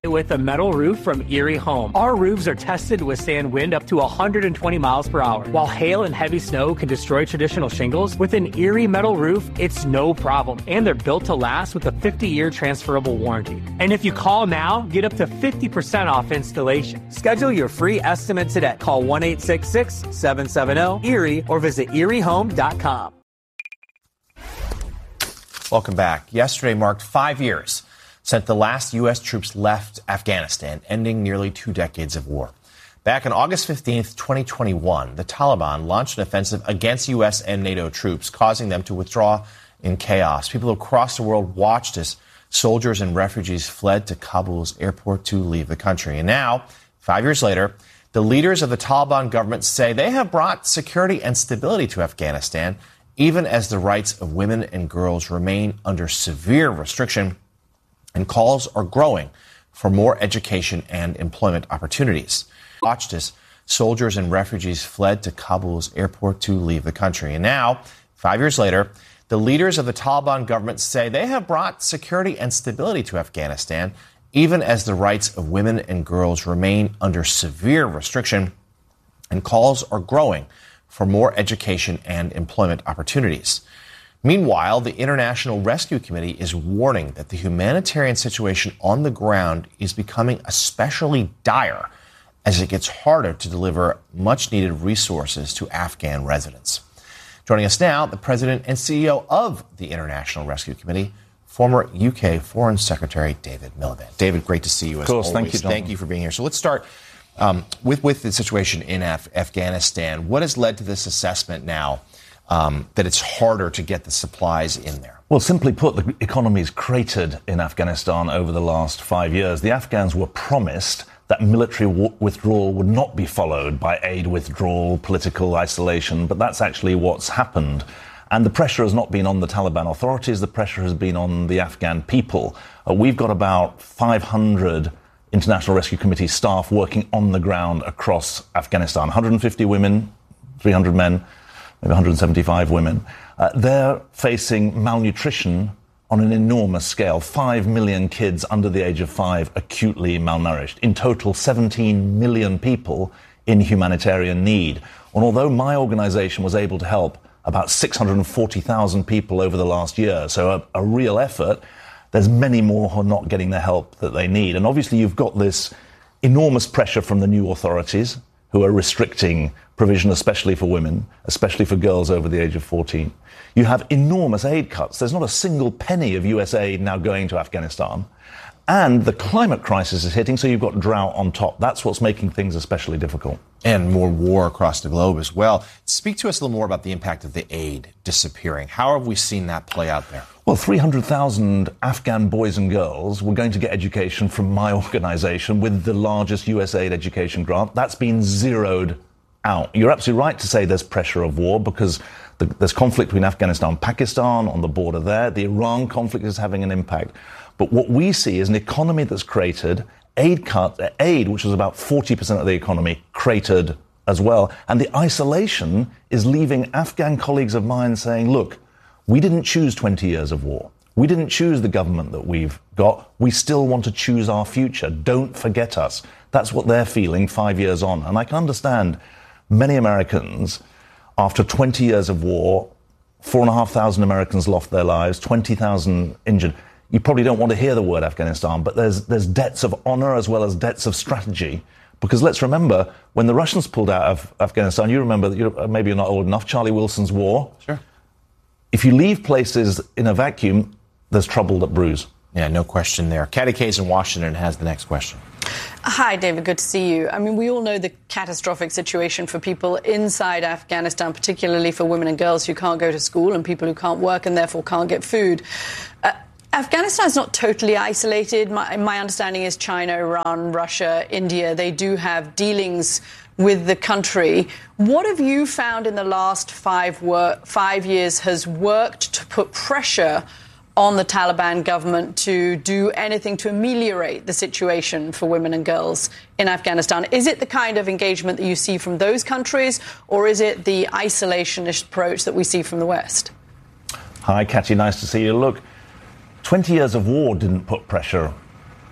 with a metal roof from Erie Home. Our roofs are tested to withstand wind up to 120 miles per hour. While hail and heavy snow can destroy traditional shingles, with an Erie metal roof, it's no problem. And they're built to last with a 50-year transferable warranty. And if you call now, get up to 50% off installation. Schedule your free estimate today. Call 1-866-770-ERIE or visit eriehome.com. Welcome back. Yesterday marked 5 years since the last U.S. troops left Afghanistan, ending nearly 2 decades of war. Back on August 15th, 2021, the Taliban launched an offensive against U.S. and NATO troops, causing them to withdraw in chaos. People across the world watched as soldiers and refugees fled to Kabul's airport to leave the country. And now, 5 years later, the leaders of the Taliban government say they have brought security and stability to Afghanistan, even as the rights of women and girls remain under severe restriction, and calls are growing for more education and employment opportunities. Watched as soldiers and refugees fled to Kabul's airport to leave the country. And now, 5 years later, the leaders of the Taliban government say they have brought security and stability to Afghanistan, even as the rights of women and girls remain under severe restriction, and calls are growing for more education and employment opportunities. Meanwhile, the International Rescue Committee is warning that the humanitarian situation on the ground is becoming especially dire as it gets harder to deliver much-needed resources to Afghan residents. Joining us now, the president and CEO of the International Rescue Committee, former UK Foreign Secretary David Miliband. David, great to see you as always. Of course, thank you, John. Thank you for being here. So let's start with the situation in Afghanistan. What has led to this assessment now that it's harder to get the supplies in there? Well, simply put, the economy's cratered in Afghanistan over the last 5 years. The Afghans were promised that military withdrawal would not be followed by aid withdrawal, political isolation, but that's actually what's happened. And the pressure has not been on the Taliban authorities, the pressure has been on the Afghan people. We've got about 500 International Rescue Committee staff working on the ground across Afghanistan. 150 women, 300 men, maybe 175 women. They're facing malnutrition on an enormous scale. 5 million kids under the age of 5 acutely malnourished. In total, 17 million people in humanitarian need. And although my organization was able to help about 640,000 people over the last year, so a real effort, there's many more who are not getting the help that they need. And obviously you've got this enormous pressure from the new authorities who are restricting provision, especially for women, especially for girls over the age of 14. You have enormous aid cuts. There's not a single penny of US aid now going to Afghanistan. And the climate crisis is hitting, so you've got drought on top. That's what's making things especially difficult. And more war across the globe as well. Speak to us a little more about the impact of the aid disappearing. How have we seen that play out there? Well, 300,000 Afghan boys and girls were going to get education from my organization with the largest USAID education grant. That's been zeroed out. You're absolutely right to say there's pressure of war because there's conflict between Afghanistan and Pakistan on the border there. The Iran conflict is having an impact. But what we see is an economy that's cratered, aid, which was about 40% of the economy, cratered as well. And the isolation is leaving Afghan colleagues of mine saying, look, we didn't choose 20 years of war. We didn't choose the government that we've got. We still want to choose our future. Don't forget us. That's what they're feeling 5 years on. And I can understand many Americans, after 20 years of war, 4,500 Americans lost their lives, 20,000 injured. You probably don't want to hear the word Afghanistan, but there's debts of honor as well as debts of strategy. Because let's remember, when the Russians pulled out of Afghanistan, you remember, maybe you're not old enough, Charlie Wilson's war. Sure. If you leave places in a vacuum, there's trouble that brews. Yeah, no question there. Katty Case in Washington has the next question. Hi, David. Good to see you. I mean, we all know the catastrophic situation for people inside Afghanistan, particularly for women and girls who can't go to school and people who can't work and therefore can't get food. Afghanistan is not totally isolated. My understanding is China, Iran, Russia, India, they do have dealings with the country. What have you found in the last 5 years has worked to put pressure on the Taliban government to do anything to ameliorate the situation for women and girls in Afghanistan? Is it the kind of engagement that you see from those countries, or is it the isolationist approach that we see from the West? Hi, Katty. Nice to see you. Look, 20 years of war didn't put pressure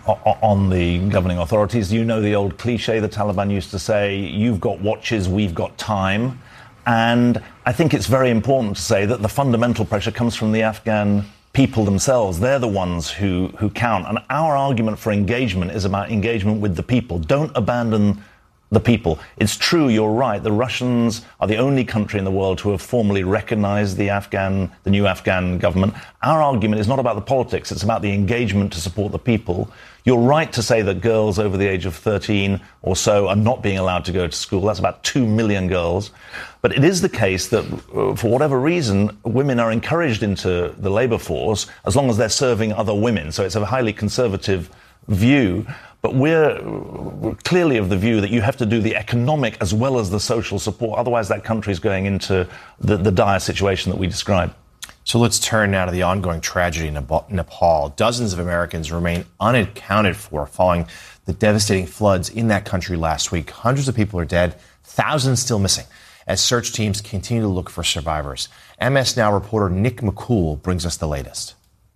on the governing authorities. You know the old cliche the Taliban used to say, you've got watches, we've got time. And I think it's very important to say that the fundamental pressure comes from the Afghan people themselves. They're the ones who count. And our argument for engagement is about engagement with the people. Don't abandon the people. It's true, you're right, the Russians are the only country in the world to have formally recognized the new Afghan government. Our argument is not about the politics, it's about the engagement to support the people. You're right to say that girls over the age of 13 or so are not being allowed to go to school. That's about 2 million girls. But it is the case that, for whatever reason, women are encouraged into the labor force as long as they're serving other women. So it's a highly conservative view. But we're clearly of the view that you have to do the economic as well as the social support. Otherwise, that country is going into the dire situation that we described. So let's turn now to the ongoing tragedy in Nepal. Dozens of Americans remain unaccounted for following the devastating floods in that country last week. Hundreds of people are dead, thousands still missing, as search teams continue to look for survivors. MS Now reporter Nick McCool brings us the latest.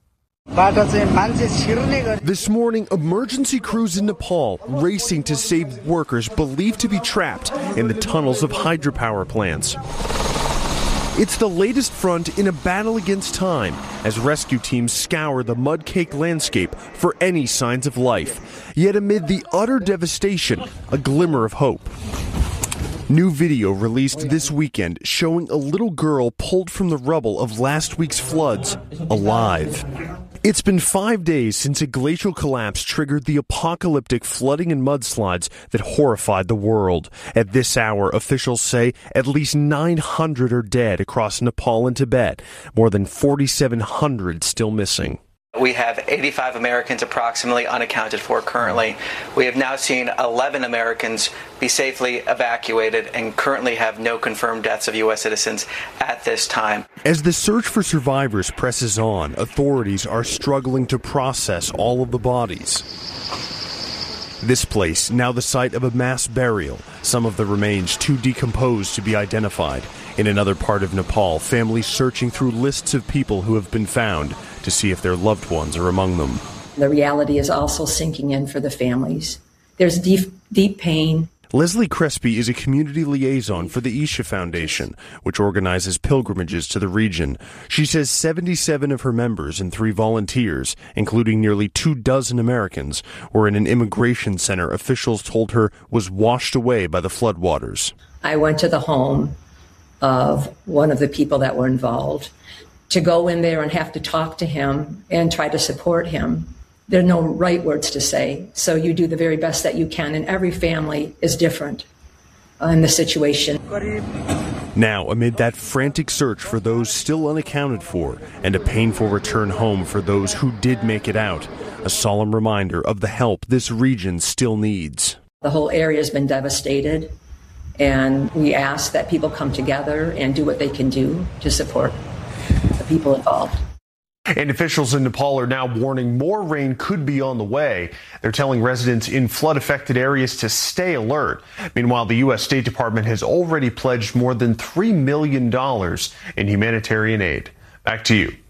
This morning, emergency crews in Nepal racing to save workers believed to be trapped in the tunnels of hydropower plants. It's the latest front in a battle against time as rescue teams scour the mud-caked landscape for any signs of life. Yet amid the utter devastation, a glimmer of hope. New video released this weekend showing a little girl pulled from the rubble of last week's floods, alive. It's been 5 days since a glacial collapse triggered the apocalyptic flooding and mudslides that horrified the world. At this hour, officials say at least 900 are dead across Nepal and Tibet, more than 4,700 still missing. We have 85 Americans approximately unaccounted for currently. We have now seen 11 Americans be safely evacuated and currently have no confirmed deaths of U.S. citizens at this time. As the search for survivors presses on, authorities are struggling to process all of the bodies. This place, now the site of a mass burial, some of the remains too decomposed to be identified. In another part of Nepal, families searching through lists of people who have been found to see if their loved ones are among them. The reality is also sinking in for the families. There's deep pain. Leslie Crespi is a community liaison for the Isha Foundation, which organizes pilgrimages to the region. She says 77 of her members and 3 volunteers, including nearly 24 Americans, were in an immigration center officials told her was washed away by the floodwaters. I went to the home of one of the people that were involved. To go in there and have to talk to him and try to support him, there are no right words to say. So you do the very best that you can, and every family is different in the situation. Now, amid that frantic search for those still unaccounted for and a painful return home for those who did make it out, a solemn reminder of the help this region still needs. The whole area has been devastated, and we ask that people come together and do what they can do to support the people involved. And officials in Nepal are now warning more rain could be on the way. They're telling residents in flood-affected areas to stay alert. Meanwhile, the U.S. State Department has already pledged more than $3 million in humanitarian aid. Back to you.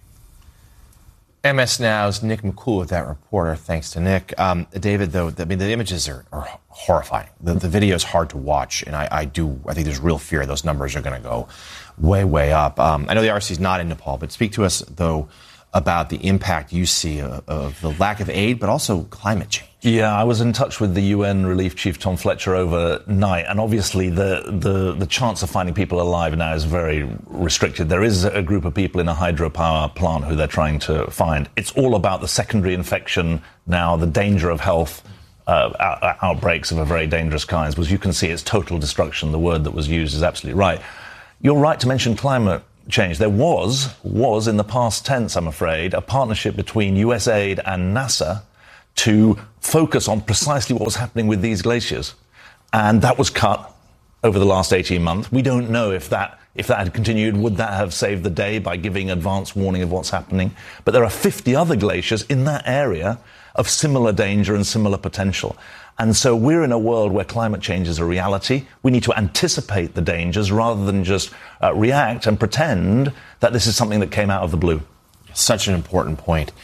MS Now's Nick McCool with that reporter. Thanks to Nick. David, though, the images are horrifying. The video is hard to watch, and I think there's real fear those numbers are going to go way, way up. I know the RC is not in Nepal, but speak to us, though, about the impact you see of the lack of aid, but also climate change. Yeah, I was in touch with the UN Relief Chief Tom Fletcher overnight, and obviously the chance of finding people alive now is very restricted. There is a group of people in a hydropower plant who they're trying to find. It's all about the secondary infection now, the danger of health outbreaks of a very dangerous kind. As you can see, it's total destruction. The word that was used is absolutely right. You're right to mention climate change. There was in the past tense, I'm afraid, a partnership between USAID and NASA to focus on precisely what was happening with these glaciers. And that was cut over the last 18 months. We don't know if that had continued, would that have saved the day by giving advance warning of what's happening? But there are 50 other glaciers in that area of similar danger and similar potential. And so we're in a world where climate change is a reality. We need to anticipate the dangers rather than just react and pretend that this is something that came out of the blue. Such an important point.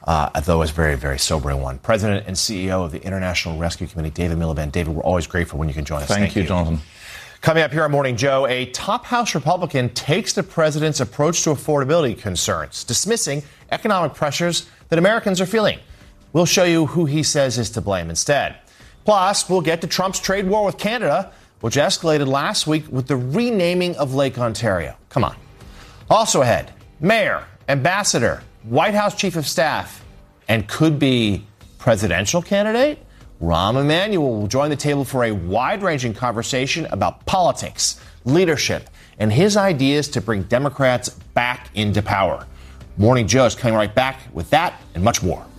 though it's a very, very sobering one. President and CEO of the International Rescue Committee, David Miliband. David, we're always grateful when you can join us. Thank you, Jonathan. Coming up here on Morning Joe, a top House Republican takes the president's approach to affordability concerns, dismissing economic pressures that Americans are feeling. We'll show you who he says is to blame instead. Plus, we'll get to Trump's trade war with Canada, which escalated last week with the renaming of Lake Ontario. Come on. Also ahead, mayor, ambassador, White House chief of staff, and could be presidential candidate? Rahm Emanuel will join the table for a wide-ranging conversation about politics, leadership, and his ideas to bring Democrats back into power. Morning Joe is coming right back with that and much more.